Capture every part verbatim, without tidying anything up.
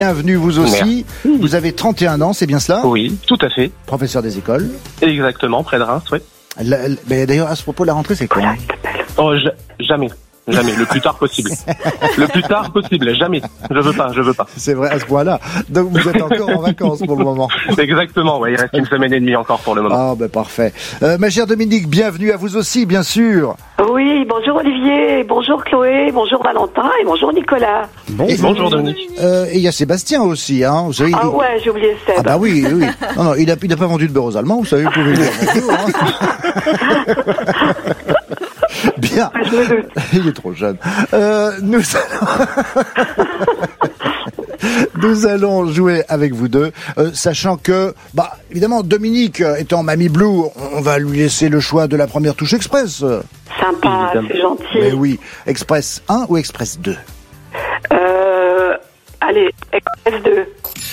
Bienvenue vous aussi. Merci. Vous avez trente et un ans, c'est bien cela ? Oui, tout à fait. Professeur des écoles. Exactement, près de Reims, oui. La- la- mais d'ailleurs, à ce propos, la rentrée, c'est quand ? Oh, ja- jamais. Jamais, le plus tard possible. Le plus tard possible, jamais. Je veux pas, je veux pas. C'est vrai, à ce point-là. Donc vous êtes encore en vacances pour le moment. Exactement, ouais, il reste une semaine et demie encore pour le moment. Ah ben parfait. Euh, ma chère Dominique, bienvenue à vous aussi, bien sûr. Oui, bonjour Olivier, bonjour Chloé, bonjour Valentin et bonjour Nicolas. Bon, Et bonjour Dominique. Euh, et il y a Sébastien aussi, hein. Vous savez, Ah il- ouais, j'ai oublié Seb. Ah bah oui, oui. Non, non, il n'a il a pas vendu de beurre aux Allemands, vous savez, vous pouvez le dire. Bonjour, hein. Bien. Je me doute. Il est trop jeune. Euh, nous allons... nous allons jouer avec vous deux, euh, sachant que, bah, évidemment, Dominique euh, étant Mamie Blue, on, on va lui laisser le choix de la première touche express. Sympa, Évidemment. c'est gentil. Mais oui, Express un ou Express deux? Euh, allez, Express deux.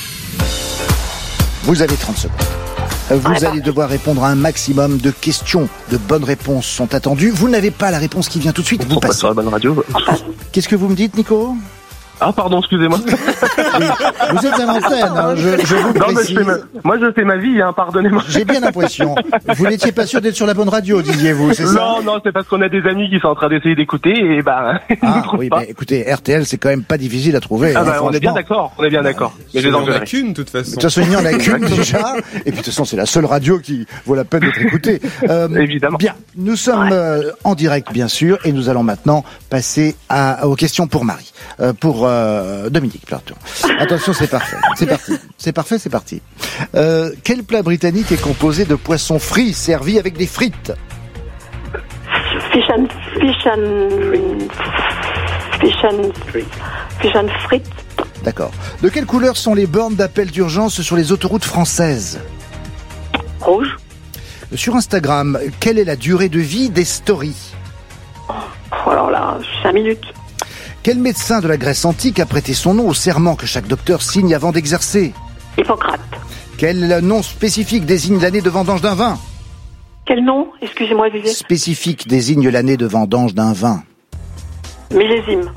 Vous avez trente secondes. Vous Ouais, allez devoir répondre à un maximum de questions. De bonnes réponses sont attendues. Vous n'avez pas la réponse qui vient tout de suite. Vous On passe passez. sur la bonne radio. Qu'est-ce que vous me dites, Nico? Ah, pardon, excusez-moi. Vous êtes à l'antenne, hein, je, je vous Non, mais je précise. fais ma... Moi, je fais ma vie, hein, pardonnez-moi. J'ai bien l'impression. Vous n'étiez pas sûr d'être sur la bonne radio, disiez-vous, c'est ça? Non, non, c'est parce qu'on a des amis qui sont en train d'essayer d'écouter et bah, ils ne Ah trouvent oui, pas. mais écoutez, R T L, c'est quand même pas difficile à trouver. Ah hein, bah, on est bien franchement. d'accord, on est bien d'accord. Mais je les Il n'y en a engueulerai. qu'une, de toute De façon. toute façon, il n'y en a qu'une déjà. Et puis, de toute façon, c'est la seule radio qui vaut la peine d'être écoutée. Euh, Évidemment. Bien. Nous sommes euh, en direct, bien sûr, et nous allons maintenant passer à, aux questions pour Marie. Euh, pour euh, Dominique, pardon. Attention, c'est parfait. C'est parti. C'est parfait, c'est parti. Euh, quel plat britannique est composé de poissons frits servis avec des frites? Fish and... Fish and... Fish and... Fish and frites. D'accord. De quelle couleur sont les bornes d'appel d'urgence sur les autoroutes françaises? Rouge. Sur Instagram, quelle est la durée de vie des stories? Oh, alors là, cinq minutes. Quel médecin de la Grèce antique a prêté son nom au serment que chaque docteur signe avant d'exercer? Hippocrate. Quel nom spécifique désigne l'année de vendange d'un vin? Quel nom? Excusez-moi, Olivier. Spécifique désigne l'année de vendange d'un vin. Millésime.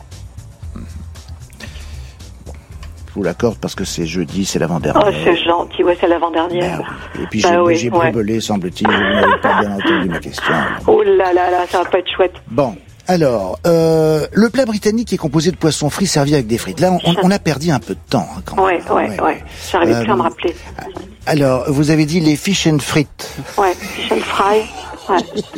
Je vous l'accorde parce que c'est jeudi, c'est Oh, l'avant-dernier. c'est gentil. Ouais, c'est l'avant-dernière. Ben oui. Et puis Bah j'ai oui, j'ai ouais. brebelé, semble-t-il. Vous n'avez pas bien entendu ma question. Oh là là là, ça va pas être chouette. Bon. Alors, euh, le plat britannique est composé de poissons frits servis avec des frites. Là, on, on- on a perdu un peu de temps. Hein, quand Ouais, même. ouais, ouais. J'arrivais plus à Euh, me rappeler. Alors, vous avez dit les fish and frites. Ouais, fish and fry. Ouais.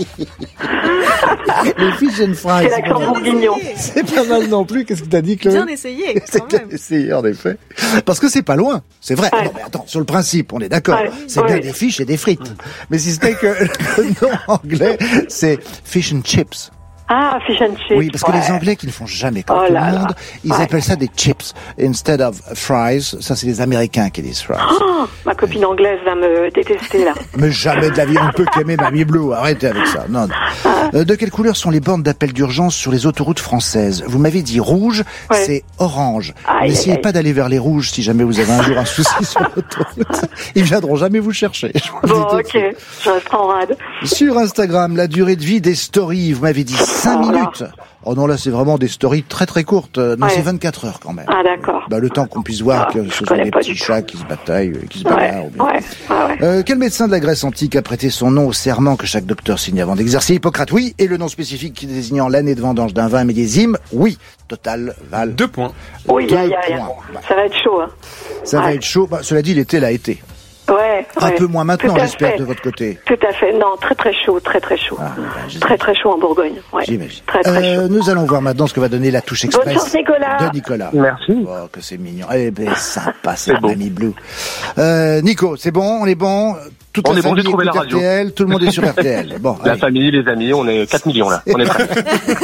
Les fish and fries. C'est l'accent bourguignon. C'est pas mal non plus. Qu'est-ce que t'as dit, Chloé? Bien essayé, C'est quand bien même. essayé, en effet. Parce que c'est pas loin. C'est vrai. Ouais. Non, mais attends, sur le principe, on est d'accord. Ouais, C'est ouais. bien des fiches et des frites. Mais si c'était que le nom anglais, c'est fish and chips. Ah, fish and chips. Oui, parce que ouais. les Anglais qui ne font jamais comme Oh tout là le là. monde, ils Ouais. appellent ça des chips instead of fries. Ça, c'est les Américains qui disent fries. Oh, ma copine anglaise va me détester là. Mais jamais de la vie, on ne peut qu'aimer Mamie Blue. Arrêtez avec ça. Non, non. Euh, de quelle couleur sont les bornes d'appel d'urgence sur les autoroutes françaises? Vous m'avez dit rouge, Ouais. c'est orange. Aïe, N'essayez aïe, pas d'aller vers les rouges si jamais vous avez un jour un souci sur l'autoroute. Ils viendront jamais vous chercher. Je vous le dis Bon, tout de ok, suite. je reste en rade. Sur Instagram, la durée de vie des stories, vous m'avez dit cinq Oh là. minutes. Oh non, là, c'est vraiment des stories très très courtes. Non, Ouais. c'est vingt-quatre heures quand même. Ah, d'accord. Bah, le temps qu'on puisse voir Ah, que je ce sont connais des pas petits du tout. chats qui se bataillent, euh, qui se Ouais, bagarrent. ou bien. ouais, ouais, ouais. Euh, quel médecin de la Grèce antique a prêté son nom au serment que chaque docteur signe avant d'exercer? Hippocrate, oui. Et le nom spécifique qui désignant l'année de vendange d'un vin millésime? Oui. Total, Val. Deux points. Oui, Deux aïe, aïe, aïe. points. Bah, Ça va être chaud, hein. ça va Ouais. être chaud. Bah, cela dit, l'été l'a été. Ouais, Un ouais. peu moins maintenant, Tout à j'espère, fait. de votre côté. Tout à fait. Non, très très chaud, très très chaud. Ah, bah, j'imagine. Très très chaud en Bourgogne. Ouais. J'imagine. Très très Euh, chaud. nous allons voir maintenant ce que va donner la touche express chance, Nicolas. de Nicolas. Merci. Oh, que c'est mignon. Eh ben, sympa, ça, C'est beau. Mamie Blue. Euh, Nico, c'est bon, on est bon. Toute On la est bon, famille j'ai trouvé écoute la radio. R T L, tout le monde est sur R T L. Bon, La allez. famille, les amis, on est quatre millions là. On est prêts.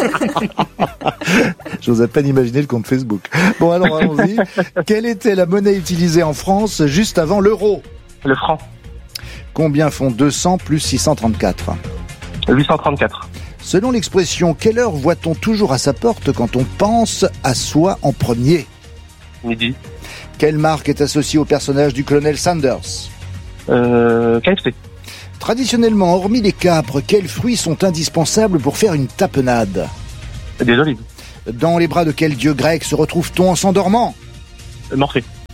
J'ose à peine imaginer le compte Facebook. Bon, alors allons-y. Quelle était la monnaie utilisée en France juste avant l'euro? Le franc. Combien font deux cents plus six cent trente-quatre? huit cent trente-quatre. Selon l'expression, quelle heure voit-on toujours à sa porte quand on pense à soi en premier? Midi. Quelle marque est associée au personnage du colonel Sanders? Euh, K F C. Traditionnellement, hormis les capres, quels fruits sont indispensables pour faire une tapenade? Des olives. Dans les bras de quel dieu grec se retrouve-t-on en s'endormant? Morphée.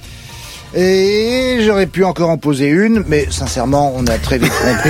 Et j'aurais pu encore en poser une, mais sincèrement, on a très vite compris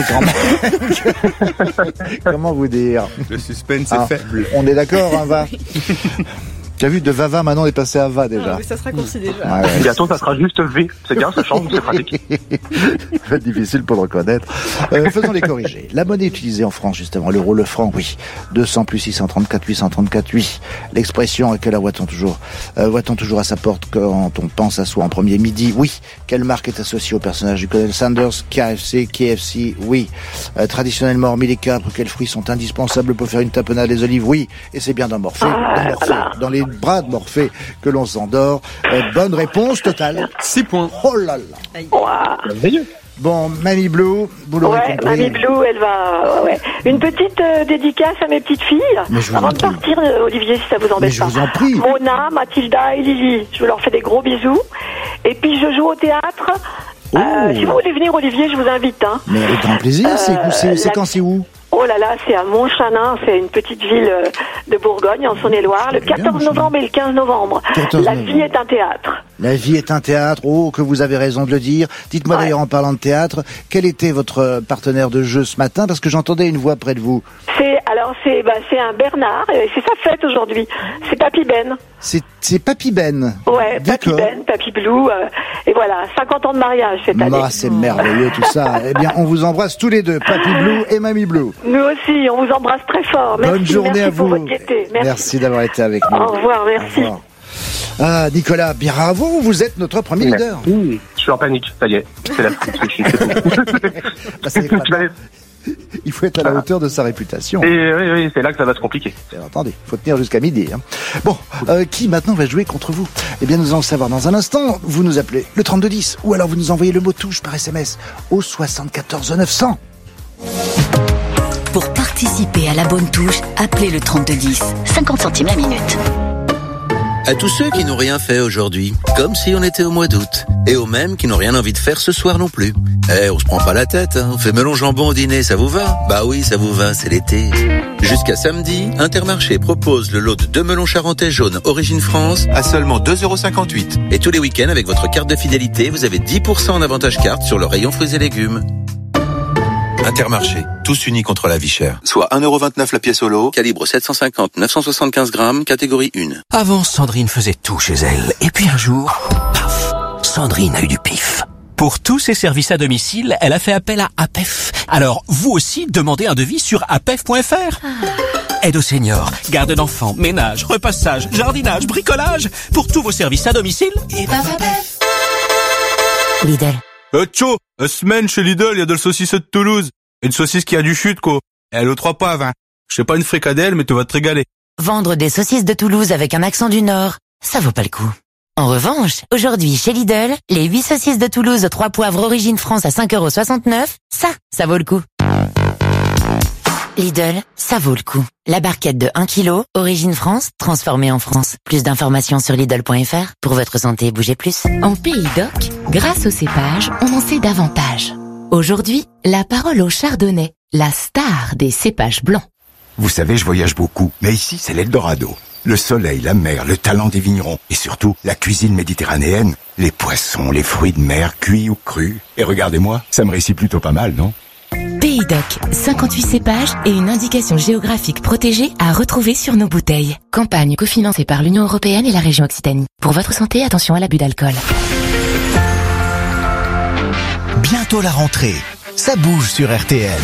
comment, comment vous dire. Le suspense est Ah, faible. On est d'accord, hein, va. Tu as vu, de Vava, maintenant on est passé à Va déjà. Ah, mais ça se raccourcit déjà. Ah ouais. Bientôt, ça sera juste V. C'est bien, ça change, c'est pratique. Ça va être difficile pour le reconnaître. Euh, faisons les corriger. La monnaie utilisée en France, justement, l'euro, le franc, oui. deux cents plus six cent trente-quatre, huit cent trente-quatre, oui. L'expression, à quelle heure voit-on toujours, euh, voit-on toujours à sa porte quand on pense à soi en premier midi, oui. Quelle marque est associée au personnage du colonel Sanders? K F C, K F C, oui. Euh, traditionnellement, hormis les capres, quels fruits sont indispensables pour faire une tapenade des olives? Oui. Et c'est bien dans Morphée, dans Morphée, dans les bras de Morphée que l'on s'endort. Euh, bonne réponse totale. six points. Oh là là. Ouah. Merveilleux. Bon, Mamie Blue, vous l'aurez Ouais, compris. Mamie Blue, elle va. Ouais. Une petite euh, dédicace à mes petites filles. Mais je vous Avant en de prie. partir, euh, Olivier, si ça vous embête Mais je pas. vous en prie. Mona, Mathilda et Lily. Je leur fais des gros bisous. Et puis je joue au théâtre. Oh. Euh, si vous voulez venir, Olivier, je vous invite. Hein. Mais avec grand plaisir, c'est, Euh, c'est, c'est la- quand, c'est où? Oh là là, c'est à Montchanin, c'est une petite ville euh, de Bourgogne, en Saône-et-Loire, le C'est bien, quatorze Montchanin. novembre et le quinze novembre. quatorze La novembre. vie est un théâtre. La vie est un théâtre. Oh, que vous avez raison de le dire. Dites-moi Ouais. d'ailleurs, en parlant de théâtre, quel était votre partenaire de jeu ce matin? Parce que j'entendais une voix près de vous. C'est alors c'est bah, c'est un Bernard, et c'est sa fête aujourd'hui. C'est Papy Ben. C'est, c'est Papy Ben. Ouais, Papy D'accord. Ben, Papy Blue, euh, et voilà, cinquante ans de mariage cette année. Ah, c'est merveilleux tout ça. Eh bien, on vous embrasse tous les deux, Papy Blue et Mamie Blue. Nous aussi, on vous embrasse très fort. Merci, Bonne journée merci à pour vous. votre gaieté. Merci. Merci d'avoir été avec nous. Au revoir, merci. Au revoir. Ah, Nicolas, bravo, vous êtes notre premier leader. Merci. Je suis en panique, ça y est. C'est la petite sushi, c'est tout. Bah, c'est Tu vas- Il faut être à la hauteur de sa réputation. Et oui, oui, c'est là que ça va se compliquer. Bien entendu, il faut tenir jusqu'à midi. Hein. Bon, euh, qui maintenant va jouer contre vous? Eh bien, nous allons le savoir dans un instant. Vous nous appelez le trente-deux dix ou alors vous nous envoyez le mot touche par S M S au soixante-quatorze neuf cents. Pour participer à la bonne touche, appelez le trente-deux dix. cinquante centimes la minute. À tous ceux qui n'ont rien fait aujourd'hui, comme si on était au mois d'août. Et aux mêmes qui n'ont rien envie de faire ce soir non plus. Eh, on se prend pas la tête, hein. On fait melon jambon au dîner, ça vous va? Bah oui, ça vous va, c'est l'été. Jusqu'à samedi, Intermarché propose le lot de deux melons charentais jaunes Origine France à seulement deux euros cinquante-huit. Et tous les week-ends, avec votre carte de fidélité, vous avez dix pour cent en avantage carte sur le rayon fruits et légumes. Intermarché, tous unis contre la vie chère. Soit un euro vingt-neuf la pièce au lot, calibre sept cent cinquante neuf cent soixante-quinze grammes, catégorie un. Avant, Sandrine faisait tout chez elle. Et puis un jour, paf, Sandrine a eu du pif. Pour tous ses services à domicile, elle a fait appel à A P E F. Alors, vous aussi, demandez un devis sur A P E F point F R. Aide aux seniors, garde d'enfants, ménage, repassage, jardinage, bricolage. Pour tous vos services à domicile, et ben A P E F. Lidl. Euh, tcho, euh, semaine chez Lidl, il y a de la saucisse de Toulouse. Une saucisse qui a du chute, quoi. Et elle aux trois poivres, hein. Je sais pas une fricadelle, mais tu vas te régaler. Vendre des saucisses de Toulouse avec un accent du Nord, ça vaut pas le coup. En revanche, aujourd'hui chez Lidl, les huit saucisses de Toulouse trois poivres Origine France à cinq euros soixante-neuf, ça, ça vaut le coup. Lidl, ça vaut le coup. La barquette de un kilo, Origine France, transformée en France. Plus d'informations sur Lidl point F R. Pour votre santé, bougez plus. En Pays d'Oc, grâce au cépage, on en sait davantage. Aujourd'hui, la parole au chardonnay, la star des cépages blancs. Vous savez, je voyage beaucoup, mais ici, c'est l'Eldorado. Le soleil, la mer, le talent des vignerons, et surtout, la cuisine méditerranéenne, les poissons, les fruits de mer, cuits ou crus. Et regardez-moi, ça me réussit plutôt pas mal, non? Pays d'Oc, cinquante-huit cépages et une indication géographique protégée à retrouver sur nos bouteilles. Campagne cofinancée par l'Union européenne et la région Occitanie. Pour votre santé, attention à l'abus d'alcool. bientôt la rentrée. Ça bouge sur R T L.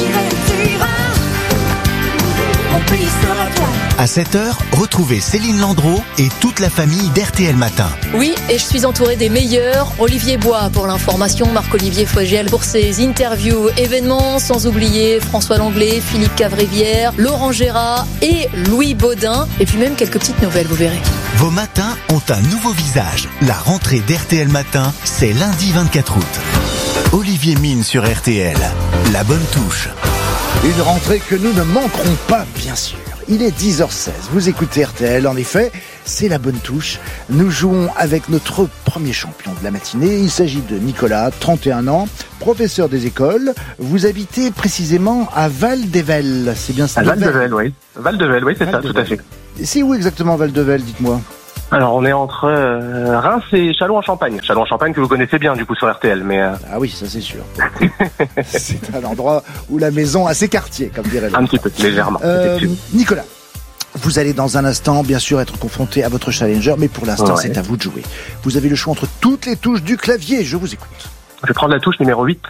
À sept heures, retrouvez Céline Landreau et toute la famille d'R T L Matin. Oui, et je suis entourée des meilleurs. Olivier Bois pour l'information, Marc-Olivier Fogel pour ses interviews, événements, sans oublier François Langlais, Philippe Cavrivière, Laurent Gérard et Louis Baudin. Et puis même quelques petites nouvelles, vous verrez. Vos matins ont un nouveau visage. La rentrée d'R T L Matin, c'est lundi vingt-quatre août. Olivier Mine sur R T L. La bonne touche. Une rentrée que nous ne manquerons pas, bien sûr. Il est dix heures seize, vous écoutez R T L, en effet, c'est la bonne touche. Nous jouons avec notre premier champion de la matinée. Il s'agit de Nicolas, trente et un ans, professeur des écoles. Vous habitez précisément à Val-d'Evel, c'est bien ça? À Val-de-Vel, oui. Val-de-Vel, oui, c'est ça, tout à fait. C'est où exactement Val-d'Evel, dites-moi? Alors, on est entre euh, Reims et Châlons-en-Champagne. Châlons-en-Champagne que vous connaissez bien, du coup, sur R T L, mais... Euh... Ah oui, ça c'est sûr. C'est un endroit où la maison a ses quartiers, comme dirait l'autre. Un petit peu, légèrement. Euh, Nicolas, vous allez dans un instant, bien sûr, être confronté à votre challenger, mais pour l'instant, ouais. c'est à vous de jouer. Vous avez le choix entre toutes les touches du clavier, je vous écoute. Je vais prendre la touche numéro huit.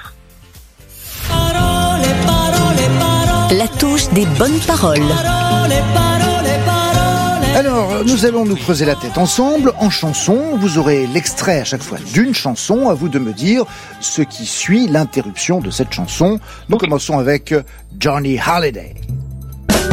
La touche des bonnes paroles. Alors, nous allons nous creuser la tête ensemble. En chanson, vous aurez l'extrait à chaque fois d'une chanson. À vous de me dire ce qui suit l'interruption de cette chanson. Nous commençons avec Johnny Hallyday.